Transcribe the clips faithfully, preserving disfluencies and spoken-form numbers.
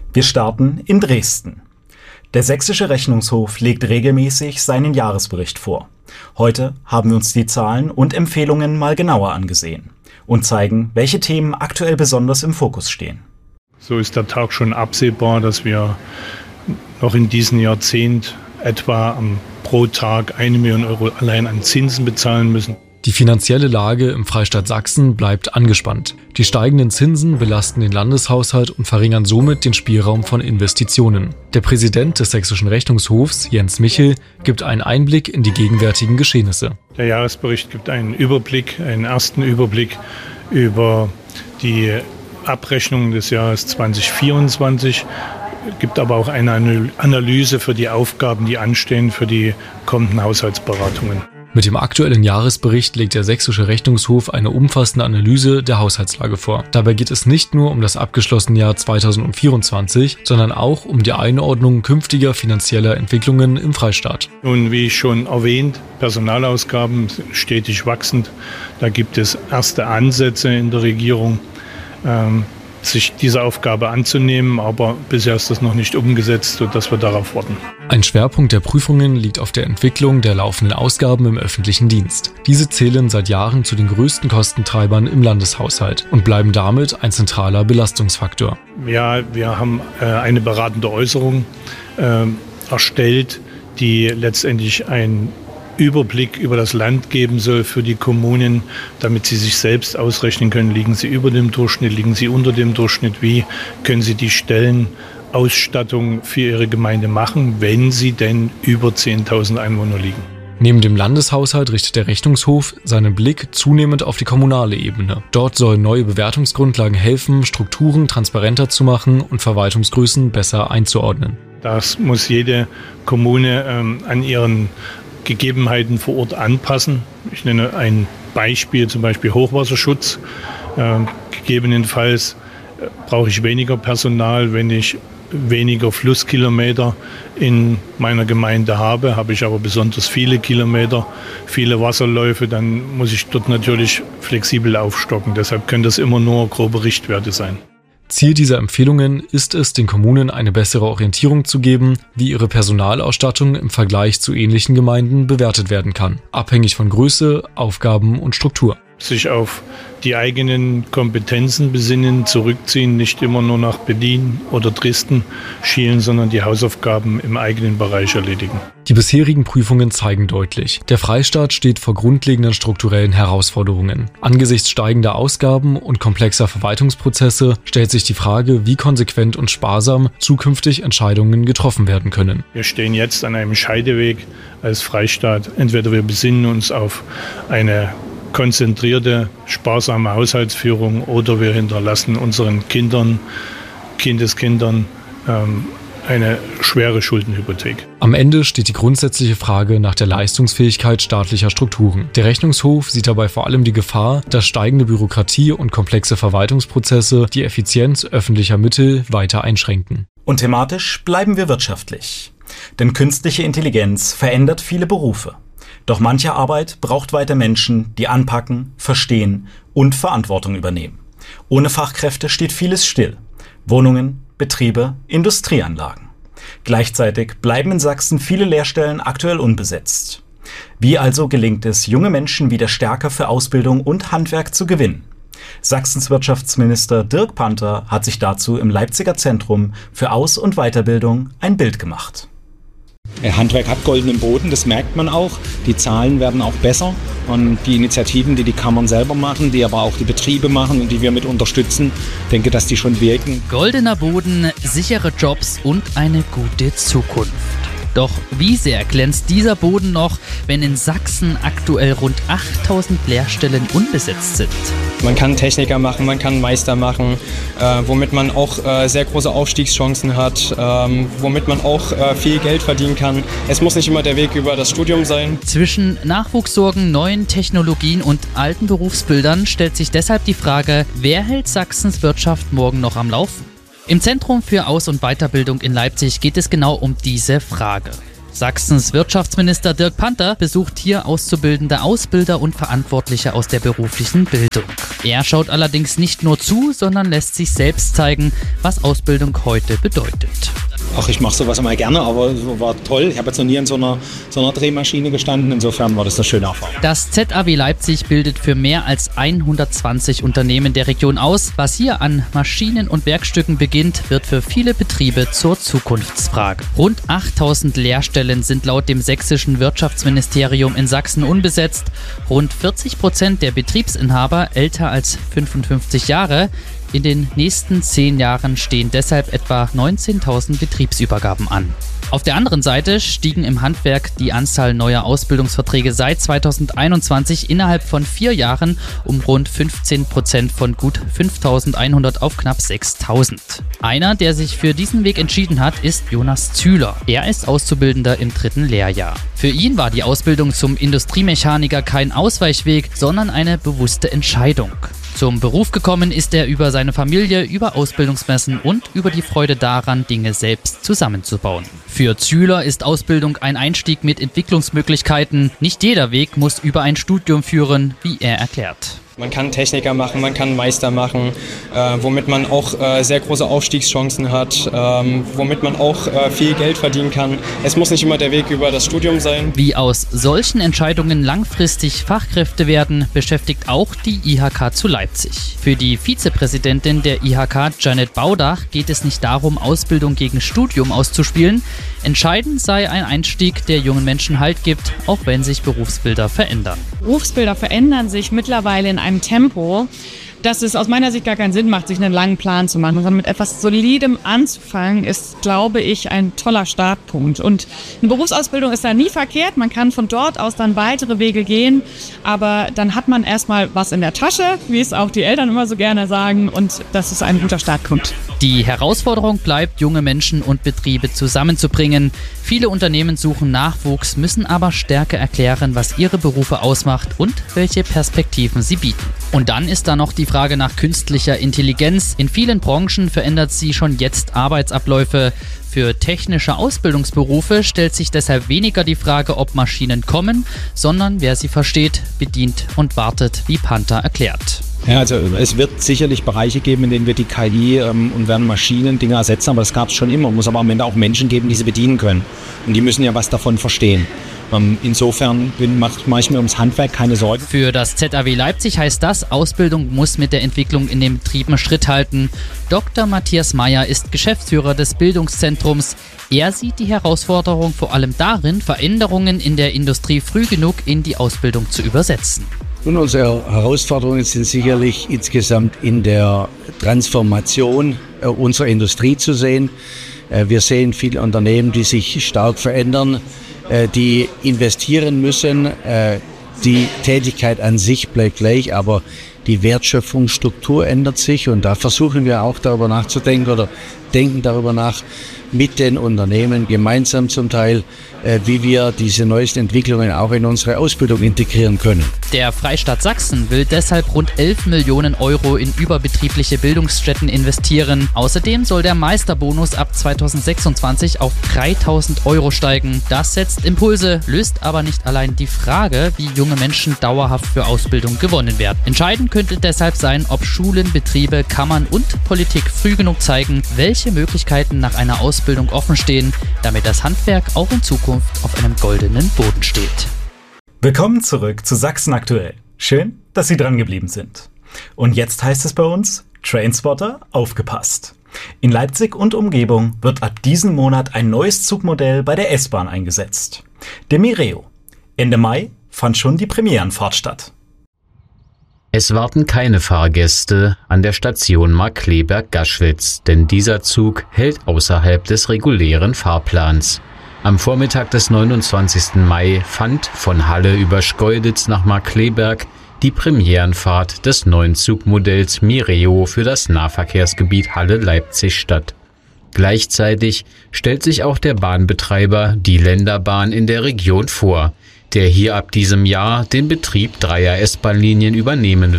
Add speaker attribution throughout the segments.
Speaker 1: Wir starten in Dresden. Der Sächsische Rechnungshof legt regelmäßig seinen Jahresbericht vor. Heute haben wir uns die Zahlen und Empfehlungen mal genauer angesehen und zeigen, welche Themen aktuell besonders im Fokus stehen.
Speaker 2: So ist der Tag schon absehbar, dass wir noch in diesem Jahrzehnt etwa pro Tag eine Million Euro allein an Zinsen bezahlen müssen.
Speaker 3: Die finanzielle Lage im Freistaat Sachsen bleibt angespannt. Die steigenden Zinsen belasten den Landeshaushalt und verringern somit den Spielraum von Investitionen. Der Präsident des Sächsischen Rechnungshofs, Jens Michel, gibt einen Einblick in die gegenwärtigen Geschehnisse.
Speaker 2: Der Jahresbericht gibt einen Überblick, einen ersten Überblick über die Abrechnungen des Jahres zwanzig vierundzwanzig, gibt aber auch eine Analyse für die Aufgaben, die anstehen für die kommenden Haushaltsberatungen.
Speaker 3: Mit dem aktuellen Jahresbericht legt der Sächsische Rechnungshof eine umfassende Analyse der Haushaltslage vor. Dabei geht es nicht nur um das abgeschlossene Jahr zweitausendvierundzwanzig, sondern auch um die Einordnung künftiger finanzieller Entwicklungen im Freistaat.
Speaker 2: Nun, wie schon erwähnt, Personalausgaben stetig wachsend. Da gibt es erste Ansätze in der Regierung, ähm, sich dieser Aufgabe anzunehmen, aber bisher ist das noch nicht umgesetzt, sodass wir darauf warten.
Speaker 3: Ein Schwerpunkt der Prüfungen liegt auf der Entwicklung der laufenden Ausgaben im öffentlichen Dienst. Diese zählen seit Jahren zu den größten Kostentreibern im Landeshaushalt und bleiben damit ein zentraler Belastungsfaktor.
Speaker 2: Ja, wir haben äh, eine beratende Äußerung äh, erstellt, die letztendlich ein Überblick über das Land geben soll für die Kommunen, damit sie sich selbst ausrechnen können, liegen sie über dem Durchschnitt, liegen sie unter dem Durchschnitt, wie können sie die Stellenausstattung für ihre Gemeinde machen, wenn sie denn über zehntausend Einwohner liegen.
Speaker 3: Neben dem Landeshaushalt richtet der Rechnungshof seinen Blick zunehmend auf die kommunale Ebene. Dort sollen neue Bewertungsgrundlagen helfen, Strukturen transparenter zu machen und Verwaltungsgrößen besser einzuordnen.
Speaker 2: Das muss jede Kommune ähm, an ihren Gegebenheiten vor Ort anpassen. Ich nenne ein Beispiel, zum Beispiel Hochwasserschutz. Äh, gegebenenfalls äh, brauche ich weniger Personal, wenn ich weniger Flusskilometer in meiner Gemeinde habe. Habe ich aber besonders viele Kilometer, viele Wasserläufe, dann muss ich dort natürlich flexibel aufstocken. Deshalb können das immer nur grobe Richtwerte sein.
Speaker 3: Ziel dieser Empfehlungen ist es, den Kommunen eine bessere Orientierung zu geben, wie ihre Personalausstattung im Vergleich zu ähnlichen Gemeinden bewertet werden kann, abhängig von Größe, Aufgaben und Struktur.
Speaker 2: Sich auf die eigenen Kompetenzen besinnen, zurückziehen, nicht immer nur nach Berlin oder Dresden schielen, sondern die Hausaufgaben im eigenen Bereich erledigen.
Speaker 3: Die bisherigen Prüfungen zeigen deutlich, der Freistaat steht vor grundlegenden strukturellen Herausforderungen. Angesichts steigender Ausgaben und komplexer Verwaltungsprozesse stellt sich die Frage, wie konsequent und sparsam zukünftig Entscheidungen getroffen werden können.
Speaker 2: Wir stehen jetzt an einem Scheideweg als Freistaat. Entweder wir besinnen uns auf eine konzentrierte, sparsame Haushaltsführung oder wir hinterlassen unseren Kindern, Kindeskindern ähm, eine schwere Schuldenhypothek.
Speaker 3: Am Ende steht die grundsätzliche Frage nach der Leistungsfähigkeit staatlicher Strukturen. Der Rechnungshof sieht dabei vor allem die Gefahr, dass steigende Bürokratie und komplexe Verwaltungsprozesse die Effizienz öffentlicher Mittel weiter einschränken.
Speaker 1: Und thematisch bleiben wir wirtschaftlich. Denn künstliche Intelligenz verändert viele Berufe. Doch manche Arbeit braucht weiter Menschen, die anpacken, verstehen und Verantwortung übernehmen. Ohne Fachkräfte steht vieles still. Wohnungen, Betriebe, Industrieanlagen. Gleichzeitig bleiben in Sachsen viele Lehrstellen aktuell unbesetzt. Wie also gelingt es, junge Menschen wieder stärker für Ausbildung und Handwerk zu gewinnen? Sachsens Wirtschaftsminister Dirk Panther hat sich dazu im Leipziger Zentrum für Aus- und Weiterbildung ein Bild gemacht.
Speaker 4: Handwerk hat goldenen Boden, das merkt man auch. Die Zahlen werden auch besser und die Initiativen, die die Kammern selber machen, die aber auch die Betriebe machen und die wir mit unterstützen, denke, dass die schon wirken.
Speaker 5: Goldener Boden, sichere Jobs und eine gute Zukunft. Doch wie sehr glänzt dieser Boden noch, wenn in Sachsen aktuell rund achttausend Lehrstellen unbesetzt sind?
Speaker 6: Man kann Techniker machen, man kann Meister machen, äh, womit man auch äh, sehr große Aufstiegschancen hat, ähm, womit man auch äh, viel Geld verdienen kann. Es muss nicht immer der Weg über das Studium sein.
Speaker 5: Zwischen Nachwuchssorgen, neuen Technologien und alten Berufsbildern stellt sich deshalb die Frage, wer hält Sachsens Wirtschaft morgen noch am Laufen? Im Zentrum für Aus- und Weiterbildung in Leipzig geht es genau um diese Frage. Sachsens Wirtschaftsminister Dirk Panther besucht hier Auszubildende, Ausbilder und Verantwortliche aus der beruflichen Bildung. Er schaut allerdings nicht nur zu, sondern lässt sich selbst zeigen, was Ausbildung heute bedeutet.
Speaker 4: Ach, ich mache sowas immer gerne, aber es war toll. Ich habe jetzt noch nie in so einer, so einer Drehmaschine gestanden. Insofern war das eine schöne Erfahrung.
Speaker 5: Das Z A W Leipzig bildet für mehr als hundertzwanzig Unternehmen der Region aus. Was hier an Maschinen und Werkstücken beginnt, wird für viele Betriebe zur Zukunftsfrage. Rund achttausend Lehrstellen sind laut dem sächsischen Wirtschaftsministerium in Sachsen unbesetzt. Rund vierzig Prozent der Betriebsinhaber älter als fünfundfünfzig Jahre. In den nächsten zehn Jahren stehen deshalb etwa neunzehntausend Betriebsübergaben an. Auf der anderen Seite stiegen im Handwerk die Anzahl neuer Ausbildungsverträge seit zweitausendeinundzwanzig innerhalb von vier Jahren um rund fünfzehn Prozent von gut fünftausendeinhundert auf knapp sechstausend. Einer, der sich für diesen Weg entschieden hat, ist Jonas Zühler. Er ist Auszubildender im dritten Lehrjahr. Für ihn war die Ausbildung zum Industriemechaniker kein Ausweichweg, sondern eine bewusste Entscheidung. Zum Beruf gekommen ist er über seine Familie, über Ausbildungsmessen und über die Freude daran, Dinge selbst zusammenzubauen. Für Zühler ist Ausbildung ein Einstieg mit Entwicklungsmöglichkeiten. Nicht jeder Weg muss über ein Studium führen, wie er erklärt.
Speaker 6: Man kann Techniker machen, man kann Meister machen, äh, womit man auch äh, sehr große Aufstiegschancen hat, ähm, womit man auch äh, viel Geld verdienen kann. Es muss nicht immer der Weg über das Studium sein.
Speaker 5: Wie aus solchen Entscheidungen langfristig Fachkräfte werden, beschäftigt auch die I H K zu Leipzig. Für die Vizepräsidentin der I H K, Janet Baudach, geht es nicht darum, Ausbildung gegen Studium auszuspielen. Entscheidend sei ein Einstieg, der jungen Menschen Halt gibt, auch wenn sich Berufsbilder verändern.
Speaker 7: Berufsbilder verändern sich mittlerweile in einem Tempo, dass es aus meiner Sicht gar keinen Sinn macht, sich einen langen Plan zu machen, sondern mit etwas Solidem anzufangen, ist, glaube ich, ein toller Startpunkt. Und eine Berufsausbildung ist da nie verkehrt, man kann von dort aus dann weitere Wege gehen, aber dann hat man erstmal was in der Tasche, wie es auch die Eltern immer so gerne sagen, und das ist ein guter Startpunkt.
Speaker 5: Die Herausforderung bleibt, junge Menschen und Betriebe zusammenzubringen. Viele Unternehmen suchen Nachwuchs, müssen aber stärker erklären, was ihre Berufe ausmacht und welche Perspektiven sie bieten. Und dann ist da noch die Frage nach künstlicher Intelligenz. In vielen Branchen verändert sie schon jetzt Arbeitsabläufe. Für technische Ausbildungsberufe stellt sich deshalb weniger die Frage, ob Maschinen kommen, sondern wer sie versteht, bedient und wartet, wie Panther erklärt.
Speaker 4: Ja, also es wird sicherlich Bereiche geben, in denen wir die K I ähm, und werden Maschinen Dinge ersetzen, aber das gab es schon immer. Es muss aber am Ende auch Menschen geben, die sie bedienen können. Und die müssen ja was davon verstehen. Ähm, insofern mache mach ich mir ums Handwerk keine Sorgen.
Speaker 5: Für das Z A W Leipzig heißt das, Ausbildung muss mit der Entwicklung in den Betrieben Schritt halten. Doktor Matthias Meyer ist Geschäftsführer des Bildungszentrums. Er sieht die Herausforderung vor allem darin, Veränderungen in der Industrie früh genug in die Ausbildung zu übersetzen.
Speaker 8: Nun, unsere Herausforderungen sind sicherlich insgesamt in der Transformation unserer Industrie zu sehen. Wir sehen viele Unternehmen, die sich stark verändern, die investieren müssen. Die Tätigkeit an sich bleibt gleich, aber die Wertschöpfungsstruktur ändert sich, und da versuchen wir auch darüber nachzudenken oder denken darüber nach, mit den Unternehmen gemeinsam zum Teil, äh, wie wir diese neuesten Entwicklungen auch in unsere Ausbildung integrieren können.
Speaker 5: Der Freistaat Sachsen will deshalb rund elf Millionen Euro in überbetriebliche Bildungsstätten investieren. Außerdem soll der Meisterbonus ab zweitausendsechsundzwanzig auf dreitausend Euro steigen. Das setzt Impulse, löst aber nicht allein die Frage, wie junge Menschen dauerhaft für Ausbildung gewonnen werden. Entscheidend könnte deshalb sein, ob Schulen, Betriebe, Kammern und Politik früh genug zeigen, welche Möglichkeiten nach einer Ausbildung Ausbildung offen stehen, damit das Handwerk auch in Zukunft auf einem goldenen Boden steht.
Speaker 1: Willkommen zurück zu Sachsen aktuell. Schön, dass Sie dran geblieben sind. Und jetzt heißt es bei uns, Trainspotter, aufgepasst. In Leipzig und Umgebung wird ab diesem Monat ein neues Zugmodell bei der S-Bahn eingesetzt. Der Mireo. Ende Mai fand schon die Premierenfahrt statt.
Speaker 9: Es warten keine Fahrgäste an der Station Markkleeberg-Gaschwitz, denn dieser Zug hält außerhalb des regulären Fahrplans. Am Vormittag des neunundzwanzigsten Mai fand von Halle über Schkeuditz nach Markkleeberg die Premierenfahrt des neuen Zugmodells Mireo für das Nahverkehrsgebiet Halle-Leipzig statt. Gleichzeitig stellt sich auch der Bahnbetreiber die Länderbahn in der Region vor, der hier ab diesem Jahr den Betrieb dreier S-Bahn-Linien übernehmen wird.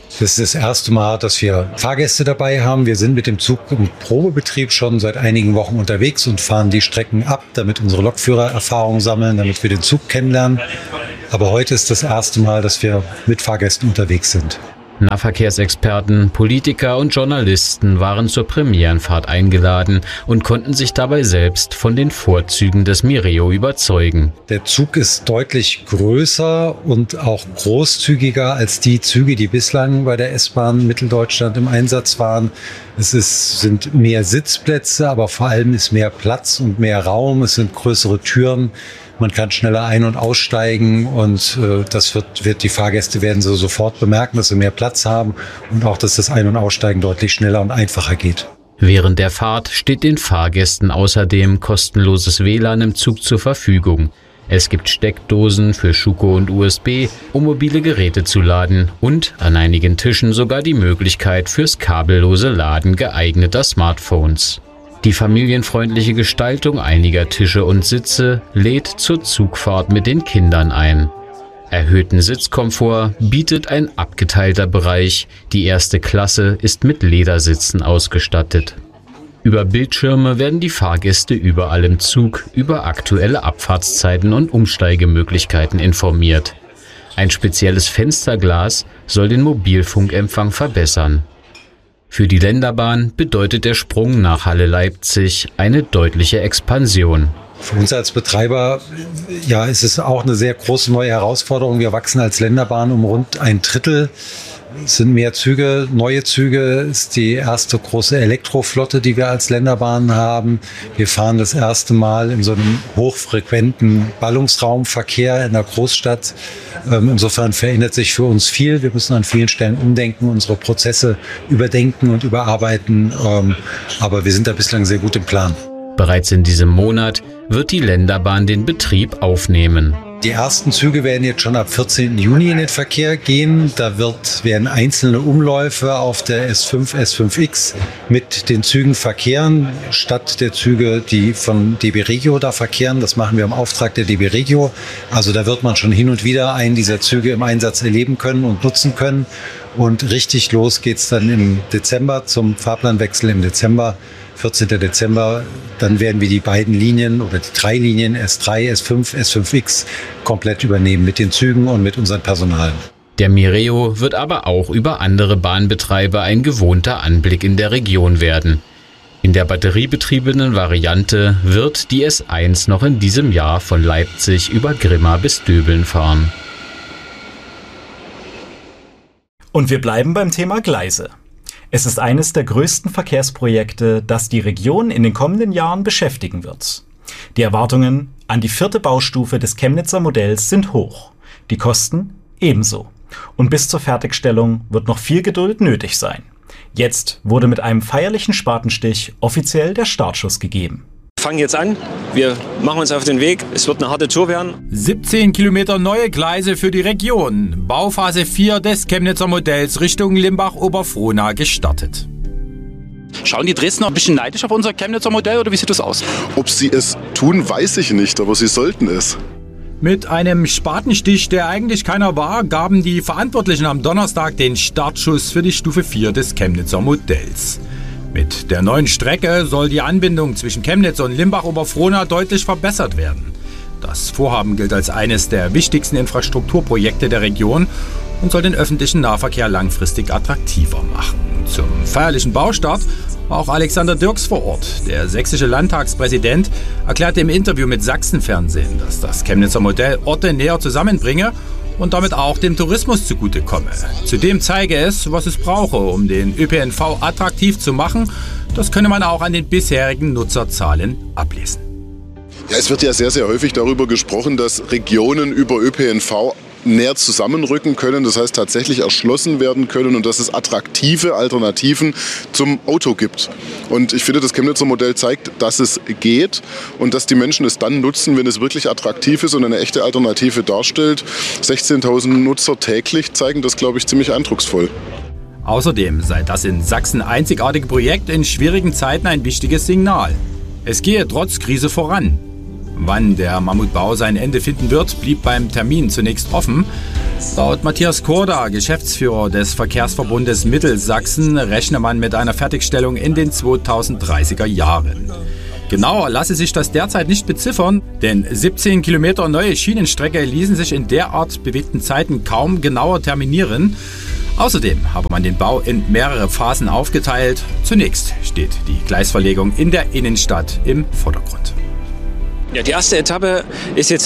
Speaker 10: Das ist das erste Mal, dass wir Fahrgäste dabei haben. Wir sind mit dem Zug im Probebetrieb schon seit einigen Wochen unterwegs und fahren die Strecken ab, damit unsere Lokführer Erfahrung sammeln, damit wir den Zug kennenlernen. Aber heute ist das erste Mal, dass wir mit Fahrgästen unterwegs sind.
Speaker 9: Nahverkehrsexperten, Politiker und Journalisten waren zur Premierenfahrt eingeladen und konnten sich dabei selbst von den Vorzügen des Mireo überzeugen.
Speaker 10: Der Zug ist deutlich größer und auch großzügiger als die Züge, die bislang bei der S-Bahn Mitteldeutschland im Einsatz waren. Es ist, sind mehr Sitzplätze, aber vor allem ist mehr Platz und mehr Raum. Es sind größere Türen. Man kann schneller ein- und aussteigen und äh, das wird, wird die Fahrgäste werden so sofort bemerken, dass sie mehr Platz haben und auch, dass das Ein- und Aussteigen deutlich schneller und einfacher geht.
Speaker 9: Während der Fahrt steht den Fahrgästen außerdem kostenloses W L A N im Zug zur Verfügung. Es gibt Steckdosen für Schuko und U S B, um mobile Geräte zu laden und an einigen Tischen sogar die Möglichkeit fürs kabellose Laden geeigneter Smartphones. Die familienfreundliche Gestaltung einiger Tische und Sitze lädt zur Zugfahrt mit den Kindern ein. Erhöhten Sitzkomfort bietet ein abgeteilter Bereich. Die erste Klasse ist mit Ledersitzen ausgestattet. Über Bildschirme werden die Fahrgäste überall im Zug über aktuelle Abfahrtszeiten und Umsteigemöglichkeiten informiert. Ein spezielles Fensterglas soll den Mobilfunkempfang verbessern. Für die Länderbahn bedeutet der Sprung nach Halle Leipzig eine deutliche Expansion.
Speaker 10: Für uns als Betreiber ja, ist es auch eine sehr große neue Herausforderung. Wir wachsen als Länderbahn um rund ein Drittel. Es sind mehr Züge, neue Züge. Es ist die erste große Elektroflotte, die wir als Länderbahn haben. Wir fahren das erste Mal in so einem hochfrequenten Ballungsraumverkehr in der Großstadt. Insofern verändert sich für uns viel. Wir müssen an vielen Stellen umdenken, unsere Prozesse überdenken und überarbeiten. Aber wir sind da bislang sehr gut im Plan.
Speaker 9: Bereits in diesem Monat wird die Länderbahn den Betrieb aufnehmen.
Speaker 10: Die ersten Züge werden jetzt schon ab vierzehnten Juni in den Verkehr gehen. Da wird, werden einzelne Umläufe auf der S fünf, S fünf X mit den Zügen verkehren, statt der Züge, die von D B Regio da verkehren. Das machen wir im Auftrag der D B Regio. Also da wird man schon hin und wieder einen dieser Züge im Einsatz erleben können und nutzen können. Und richtig los geht's dann im Dezember zum Fahrplanwechsel im Dezember. vierzehnten Dezember, dann werden wir die beiden Linien oder die drei Linien S drei, S fünf, S fünf X komplett übernehmen mit den Zügen und mit unserem Personal.
Speaker 9: Der Mireo wird aber auch über andere Bahnbetreiber ein gewohnter Anblick in der Region werden. In der batteriebetriebenen Variante wird die S eins noch in diesem Jahr von Leipzig über Grimma bis Döbeln fahren.
Speaker 1: Und wir bleiben beim Thema Gleise. Es ist eines der größten Verkehrsprojekte, das die Region in den kommenden Jahren beschäftigen wird. Die Erwartungen an die vierte Baustufe des Chemnitzer Modells sind hoch, die Kosten ebenso. Und bis zur Fertigstellung wird noch viel Geduld nötig sein. Jetzt wurde mit einem feierlichen Spatenstich offiziell der Startschuss gegeben.
Speaker 11: Wir fangen jetzt an, wir machen uns auf den Weg, es wird eine harte Tour werden.
Speaker 12: siebzehn Kilometer neue Gleise für die Region. Bauphase vier des Chemnitzer Modells Richtung Limbach-Oberfrohna gestartet.
Speaker 13: Schauen die Dresdner ein bisschen neidisch auf unser Chemnitzer Modell oder wie sieht das aus?
Speaker 14: Ob sie es tun, weiß ich nicht, aber sie sollten es.
Speaker 12: Mit einem Spatenstich, der eigentlich keiner war, gaben die Verantwortlichen am Donnerstag den Startschuss für die Stufe vier des Chemnitzer Modells. Mit der neuen Strecke soll die Anbindung zwischen Chemnitz und Limbach-Oberfrohna deutlich verbessert werden. Das Vorhaben gilt als eines der wichtigsten Infrastrukturprojekte der Region und soll den öffentlichen Nahverkehr langfristig attraktiver machen. Zum feierlichen Baustart war auch Alexander Dirks vor Ort. Der sächsische Landtagspräsident erklärte im Interview mit Sachsenfernsehen, dass das Chemnitzer Modell Orte näher zusammenbringe und damit auch dem Tourismus zugutekomme. Zudem zeige es, was es brauche, um den Ö P N V attraktiv zu machen. Das könne man auch an den bisherigen Nutzerzahlen ablesen.
Speaker 14: Ja, es wird ja sehr, sehr häufig darüber gesprochen, dass Regionen über Ö P N V näher zusammenrücken können, das heißt tatsächlich erschlossen werden können und dass es attraktive Alternativen zum Auto gibt. Und ich finde, das Chemnitzer Modell zeigt, dass es geht und dass die Menschen es dann nutzen, wenn es wirklich attraktiv ist und eine echte Alternative darstellt. sechzehntausend Nutzer täglich zeigen das, glaube ich, ziemlich eindrucksvoll.
Speaker 12: Außerdem sei das in Sachsen einzigartige Projekt in schwierigen Zeiten ein wichtiges Signal. Es gehe trotz Krise voran. Wann der Mammutbau sein Ende finden wird, blieb beim Termin zunächst offen. Laut Matthias Korda, Geschäftsführer des Verkehrsverbundes Mittelsachsen, rechne man mit einer Fertigstellung in den zweitausenddreißiger Jahren. Genauer lasse sich das derzeit nicht beziffern, denn siebzehn Kilometer neue Schienenstrecke ließen sich in derart bewegten Zeiten kaum genauer terminieren. Außerdem habe man den Bau in mehrere Phasen aufgeteilt. Zunächst steht die Gleisverlegung in der Innenstadt im Vordergrund.
Speaker 11: Ja, die erste Etappe ist jetzt